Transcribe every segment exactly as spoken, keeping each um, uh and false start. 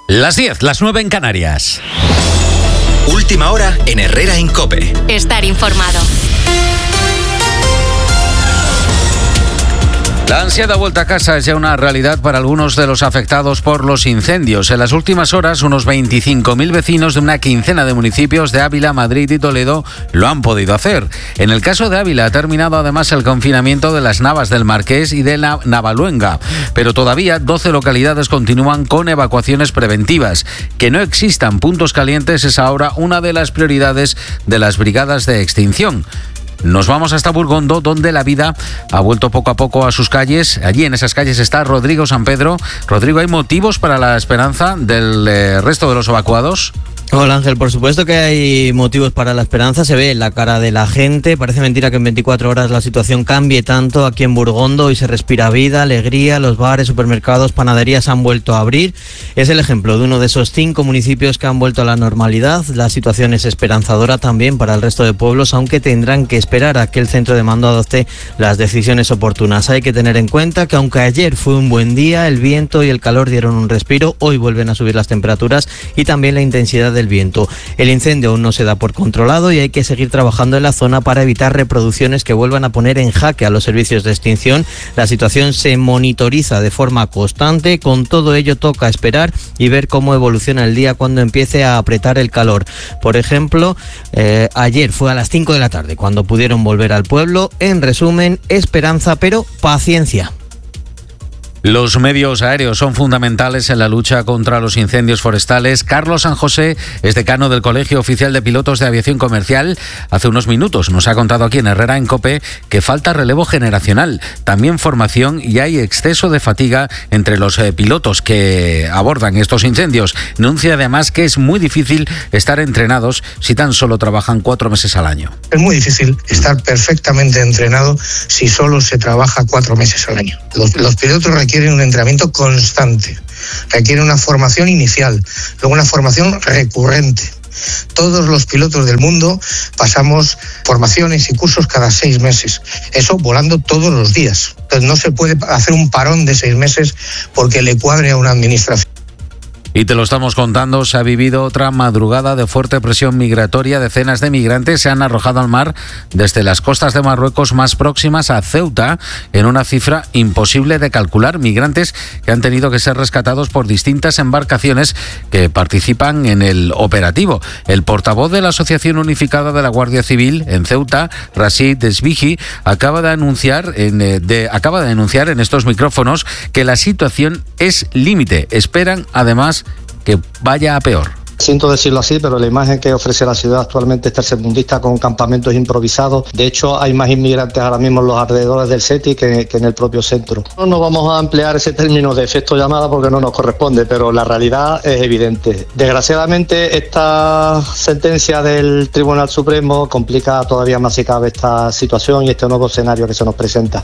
Las diez, las nueve en Canarias. Última hora en Herrera en COPE. Estar informado. La ansiada vuelta a casa es ya una realidad para algunos de los afectados por los incendios. En las últimas horas, unos veinticinco mil vecinos de una quincena de municipios de Ávila, Madrid y Toledo lo han podido hacer. En el caso de Ávila ha terminado además el confinamiento de las Navas del Marqués y de la Navaluenga, pero todavía doce localidades continúan con evacuaciones preventivas. Que no existan puntos calientes es ahora una de las prioridades de las brigadas de extinción. Nos vamos hasta Burgondo, donde la vida ha vuelto poco a poco a sus calles. Allí en esas calles está Rodrigo San Pedro. Rodrigo, ¿hay motivos para la esperanza del eh, resto de los evacuados? Hola Ángel, por supuesto que hay motivos para la esperanza, se ve en la cara de la gente, parece mentira que en veinticuatro horas la situación cambie tanto aquí en Burgondo y se respira vida, alegría, los bares, supermercados, panaderías han vuelto a abrir. Es el ejemplo de uno de esos cinco municipios que han vuelto a la normalidad. La situación es esperanzadora también para el resto de pueblos, aunque tendrán que esperar a que el centro de mando adopte las decisiones oportunas. Hay que tener en cuenta que aunque ayer fue un buen día, el viento y el calor dieron un respiro, hoy vuelven a subir las temperaturas y también la intensidad del viento. El incendio aún no se da por controlado y hay que seguir trabajando en la zona para evitar reproducciones que vuelvan a poner en jaque a los servicios de extinción. La situación se monitoriza de forma constante, con todo ello toca esperar y ver cómo evoluciona el día cuando empiece a apretar el calor. Por ejemplo, eh, ayer fue a las cinco de la tarde cuando pudieron volver al pueblo. En resumen, esperanza pero paciencia. Los medios aéreos son fundamentales en la lucha contra los incendios forestales. Carlos San José es decano del Colegio Oficial de Pilotos de Aviación Comercial. Hace unos minutos nos ha contado aquí en Herrera en COPE que falta relevo generacional, también formación y hay exceso de fatiga entre los eh, pilotos que abordan estos incendios. Denuncia además que es muy difícil estar entrenados si tan solo trabajan cuatro meses al año. Es muy difícil estar perfectamente entrenado si solo se trabaja cuatro meses al año. Los, los pilotos requieren requieren un entrenamiento constante, requieren una formación inicial, luego una formación recurrente. Todos los pilotos del mundo pasamos formaciones y cursos cada seis meses, eso volando todos los días. Entonces no se puede hacer un parón de seis meses porque le cuadre a una administración. Y te lo estamos contando, se ha vivido otra madrugada de fuerte presión migratoria. Decenas de migrantes se han arrojado al mar desde las costas de Marruecos más próximas a Ceuta, en una cifra imposible de calcular. Migrantes que han tenido que ser rescatados por distintas embarcaciones que participan en el operativo. El portavoz de la Asociación Unificada de la Guardia Civil en Ceuta, Rashid Desbiji, acaba de anunciar en, de, acaba de anunciar en estos micrófonos que la situación es límite. Esperan, además, que vaya a peor. Siento decirlo así, pero la imagen que ofrece la ciudad actualmente es tercermundista, con campamentos improvisados. De hecho, hay más inmigrantes ahora mismo en los alrededores del SETI que, que en el propio centro. No nos vamos a emplear ese término de efecto llamada porque no nos corresponde, pero la realidad es evidente. Desgraciadamente, esta sentencia del Tribunal Supremo complica todavía más si cabe esta situación y este nuevo escenario que se nos presenta.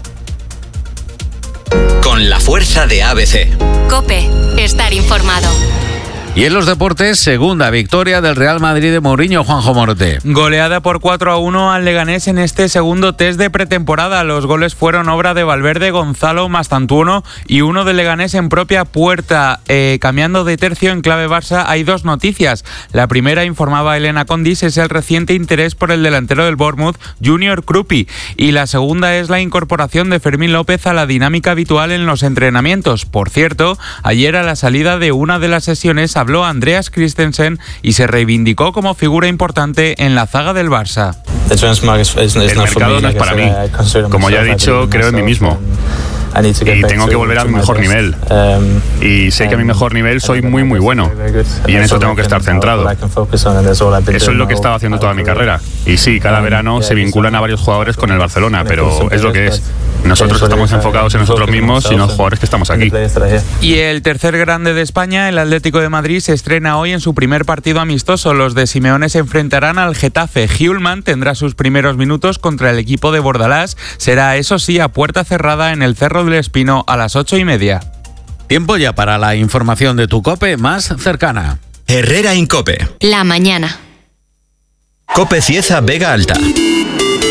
Con la fuerza de A B C. COPE, estar informado. Y en los deportes, segunda victoria del Real Madrid de Mourinho, Juanjo Morote. Goleada por cuatro a uno al Leganés en este segundo test de pretemporada. Los goles fueron obra de Valverde, Gonzalo, Mastantuono y uno de Leganés en propia puerta. Eh, cambiando de tercio en clave Barça, hay dos noticias. La primera, informaba Elena Condis, es el reciente interés por el delantero del Bournemouth, Junior Krupi. Y la segunda es la incorporación de Fermín López a la dinámica habitual en los entrenamientos. Por cierto, ayer a la salida de una de las sesiones habló Andreas Christensen y se reivindicó como figura importante en la zaga del Barça. El mercado no es para mí. Como ya he dicho, creo en mí mismo. Y tengo que volver a mi mejor nivel. Y sé que a mi mejor nivel soy muy muy bueno. Y en eso tengo que estar centrado. Eso es lo que he estado haciendo toda mi carrera. Y sí, cada verano se vinculan a varios jugadores con el Barcelona, pero es lo que es. Nosotros estamos enfocados en nosotros mismos y en los jugadores que estamos aquí. Y el tercer grande de España, el Atlético de Madrid, se estrena hoy en su primer partido amistoso. Los de Simeone se enfrentarán al Getafe. Hjulman tendrá sus primeros minutos contra el equipo de Bordalás. Será, eso sí, a puerta cerrada en el Cerro del Espino a las ocho y media. Tiempo ya para la información de tu COPE más cercana. Herrera en COPE. La mañana. COPE Cieza Vega Alta.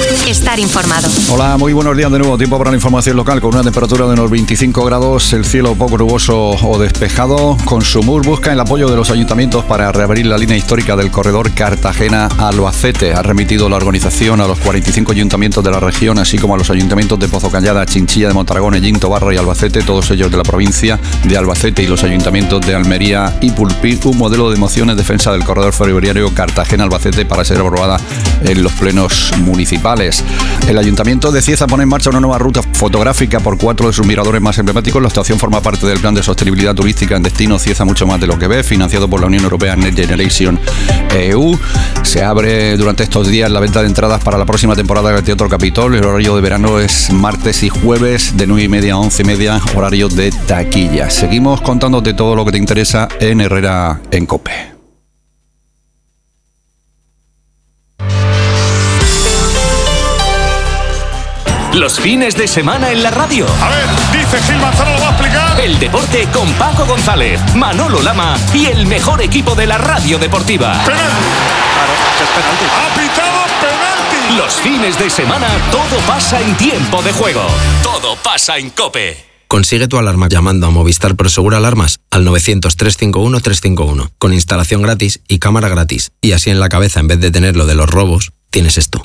Estar informado. Hola, muy buenos días de nuevo. Tiempo para la información local con una temperatura de unos veinticinco grados, el cielo poco nuboso o despejado. Consumur busca el apoyo de los ayuntamientos para reabrir la línea histórica del corredor Cartagena-Albacete. Ha remitido la organización a los cuarenta y cinco ayuntamientos de la región, así como a los ayuntamientos de Pozo Callada, Chinchilla de Montaragón, Ellín, Tobarra y Albacete, todos ellos de la provincia de Albacete, y los ayuntamientos de Almería y Pulpí, un modelo de moción en defensa del corredor ferroviario Cartagena-Albacete para ser aprobada en los plenos municipales. El Ayuntamiento de Cieza pone en marcha una nueva ruta fotográfica por cuatro de sus miradores más emblemáticos. La estación forma parte del plan de sostenibilidad turística en destino Cieza Mucho Más de lo que ve, financiado por la Unión Europea Next Generation E U. Se abre durante estos días la venta de entradas para la próxima temporada del Teatro Capitol. El horario de verano es martes y jueves de nueve y media a once y media, horario de taquilla. Seguimos contándote todo lo que te interesa en Herrera en COPE. Los fines de semana en la radio. A ver, dice Gil Manzano, lo va a explicar. El deporte con Paco González, Manolo Lama y el mejor equipo de la radio deportiva. Penalti. Claro, es penalti. Ha pitado penalti. Los fines de semana todo pasa en tiempo de juego. Todo pasa en COPE. Consigue tu alarma llamando a Movistar Prosegur Alarmas al novecientos, trescientos cincuenta y uno, trescientos cincuenta y uno, con instalación gratis y cámara gratis. Y así en la cabeza, en vez de tener lo de los robos, tienes esto.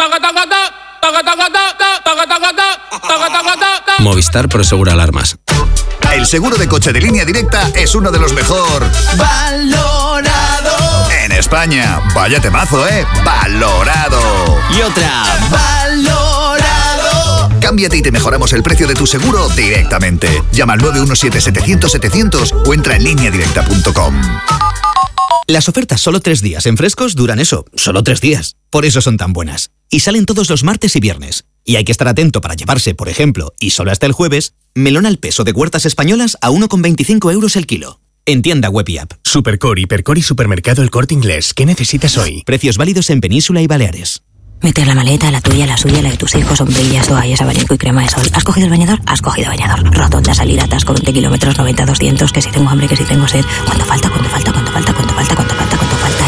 Movistar Prosegur Alarmas. El seguro de coche de Línea Directa es uno de los mejor valorado en España. Vaya temazo, ¿eh? Valorado. Y otra, valorado. Cámbiate y te mejoramos el precio de tu seguro directamente. Llama al nueve uno siete, setecientos, setecientos o entra en línea directa punto com. Las ofertas solo tres días en Frescos duran eso, solo tres días. Por eso son tan buenas. Y salen todos los martes y viernes. Y hay que estar atento para llevarse, por ejemplo, y solo hasta el jueves, melón al peso de Huertas Españolas a uno con veinticinco euros el kilo. En tienda web y app. Supercore, Hipercore y Supermercado El Corte Inglés. ¿Qué necesitas hoy? Precios válidos en Península y Baleares. Meter la maleta, la tuya, la suya, la de tus hijos, sombrillas, toallas, abanico y crema de sol. ¿Has cogido el bañador? Has cogido bañador. Rotonda, salida, atasco, veinte kilómetros, noventa, doscientos, que si tengo hambre, que si tengo sed. ¿Cuánto falta? ¿Cuánto falta? ¿Cuánto falta? ¿Cuánto falta? ¿Cuánto falta? ¿Cuánto falta?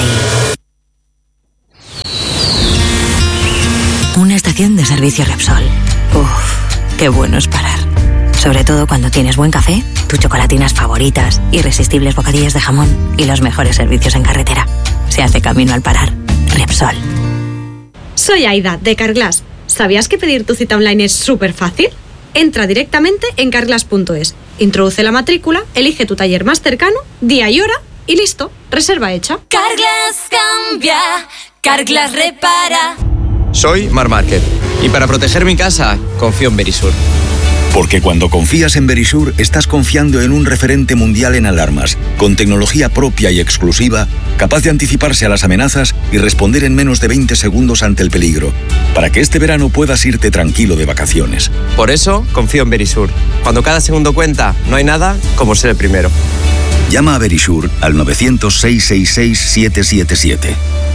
Y... una estación de servicio Repsol. Uff, qué bueno es parar. Sobre todo cuando tienes buen café, tus chocolatinas favoritas, irresistibles bocadillas de jamón y los mejores servicios en carretera. Se hace camino al parar. Repsol. Soy Aida, de Carglass. ¿Sabías que pedir tu cita online es súper fácil? Entra directamente en carglass punto es, introduce la matrícula, elige tu taller más cercano, día y hora y listo, reserva hecha. Carglass cambia, Carglass repara. Soy Mar Márquez y para proteger mi casa confío en Verisur. Porque cuando confías en Verisur, estás confiando en un referente mundial en alarmas, con tecnología propia y exclusiva, capaz de anticiparse a las amenazas y responder en menos de veinte segundos ante el peligro, para que este verano puedas irte tranquilo de vacaciones. Por eso, confío en Verisur. Cuando cada segundo cuenta, no hay nada como ser el primero. Llama a Verisur al novecientos, seiscientos sesenta y seis, siete siete siete.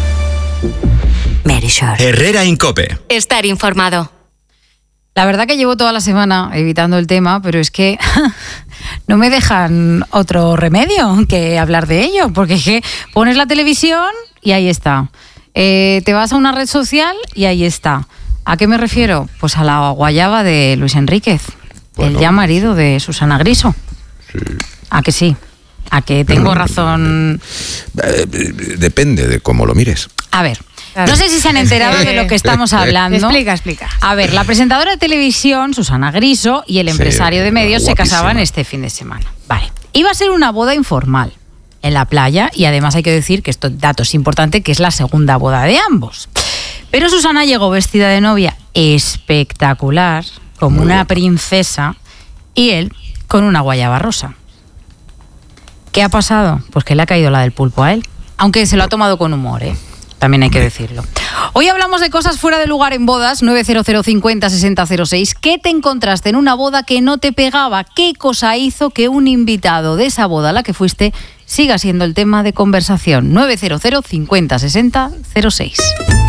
Verisur. Herrera en COPE. Estar informado. La verdad que llevo toda la semana evitando el tema, pero es que no me dejan otro remedio que hablar de ello, porque es que pones la televisión y ahí está. Eh, te vas a una red social y ahí está. ¿A qué me refiero? Pues a la guayaba de Luis Enríquez, bueno, el ya marido de Susana Griso. Sí. ¿A que sí? ¿A que tengo razón? Eh, depende de cómo lo mires. A ver, no sé si se han enterado de lo que estamos hablando. Explica, explica. A ver, la presentadora de televisión, Susana Griso, y el empresario sí, de medios guapísima. Se casaban este fin de semana. Vale. Iba a ser una boda informal en la playa y además hay que decir que esto dato es importante, que es la segunda boda de ambos. Pero Susana llegó vestida de novia espectacular, como Muy una guapa. princesa, y él con una guayaba rosa. ¿Qué ha pasado? Pues que le ha caído la del pulpo a él. Aunque se lo ha tomado con humor, ¿eh? También hay que decirlo. Hoy hablamos de cosas fuera de lugar en bodas. Nueve cero cero cincuenta sesenta cero seis. ¿Qué te encontraste en una boda que no te pegaba? ¿Qué cosa hizo que un invitado de esa boda a la que fuiste siga siendo el tema de conversación? Nueve cero cero cincuenta sesenta cero seis.